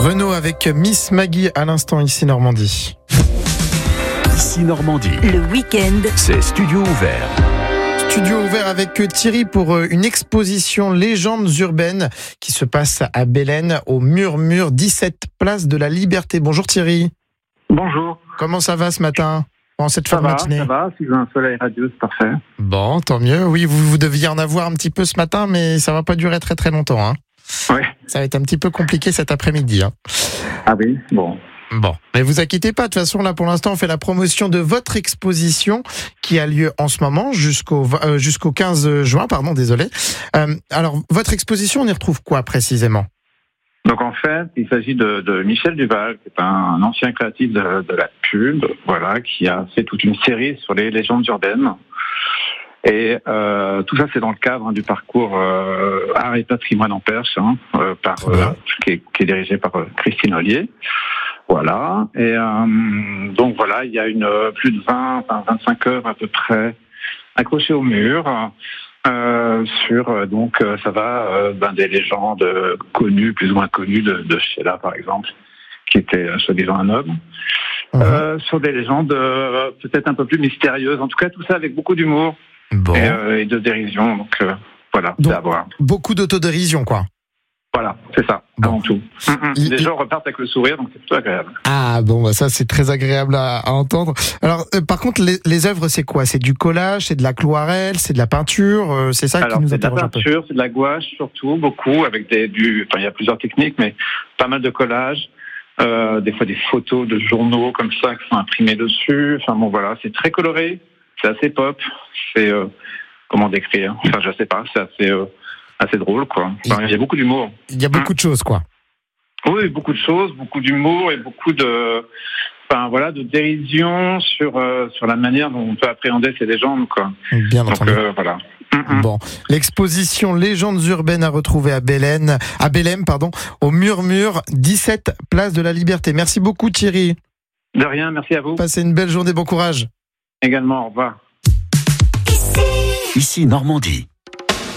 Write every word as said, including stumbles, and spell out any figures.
Renaud avec Miss Maggie à l'instant ici Normandie. Ici Normandie. Le week-end, C'est studio ouvert. Studio ouvert avec Thierry pour une exposition Légendes urbaines qui se passe à Belen au Murmure, dix-sept place de la Liberté. Bonjour Thierry. Bonjour. Comment ça va ce matin en cette Ça fin de va, matinée? ça va, si j'ai un soleil radieux, c'est parfait. Bon, tant mieux. Oui, vous, vous deviez en avoir un petit peu ce matin, mais ça va pas durer très très longtemps. Hein. Oui. Ça va être un petit peu compliqué cet après-midi. Hein. Ah oui, bon. Bon, mais vous inquiétez pas, de toute façon là pour l'instant on fait la promotion de votre exposition qui a lieu en ce moment jusqu'au euh, jusqu'au quinze juin, pardon, désolé. Euh, alors votre exposition, on y retrouve quoi précisément? Donc en fait, il s'agit de, de Michel Duval, qui est un, un ancien créatif de, de la pub, voilà, qui a fait toute une série sur les légendes urbaines. Et euh, tout ça, c'est dans le cadre hein, du parcours euh, Art et Patrimoine en Perche, hein, euh, par, euh, qui, est, qui est dirigé par euh, Christine Ollier. Voilà. Et euh, donc voilà, il y a une plus de vingt, vingt-cinq heures à peu près accrochées au mur. Euh, sur euh, donc euh, ça va euh, ben, des légendes connues, plus ou moins connues de, de Sheila par exemple, qui était euh, soi-disant un homme. Mmh. Euh, sur des légendes euh, peut-être un peu plus mystérieuses. En tout cas, tout ça avec beaucoup d'humour. Bon. Et, euh, et de dérision. Donc euh, voilà, donc, c'est à voir. Beaucoup d'autodérision, quoi. Voilà, c'est ça, bon. Avant tout. Mmh, Les il... gens repartent avec le sourire, donc c'est plutôt agréable. Ah bon, bah ça c'est très agréable à, à entendre. Alors, euh, par contre, les, les œuvres, c'est quoi? C'est du collage, c'est de l'aquarelle, c'est de la peinture, euh, c'est ça Alors, qui nous interroge un peu. C'est de la peinture, c'est de la gouache surtout, beaucoup, avec des, du, enfin il y a plusieurs techniques, mais pas mal de collages. Euh, des fois des photos de journaux comme ça qui sont imprimées dessus. Enfin bon voilà, c'est très coloré, c'est assez pop, c'est euh, comment décrire? Enfin je sais pas, c'est assez euh, assez drôle quoi. Enfin, il y a beaucoup d'humour. Il y a beaucoup hein? de choses quoi. Oui, beaucoup de choses, beaucoup d'humour et beaucoup de, enfin voilà, de dérision sur euh, sur la manière dont on peut appréhender ces légendes quoi. Bien entendu. Donc euh, voilà. Bon, l'exposition Légendes urbaines à retrouver à Belen, à Belém, pardon, au Murmure, dix-sept place de la Liberté. Merci beaucoup Thierry. De rien, merci à vous. Passez une belle journée, bon courage. Également, au revoir. Ici Normandie.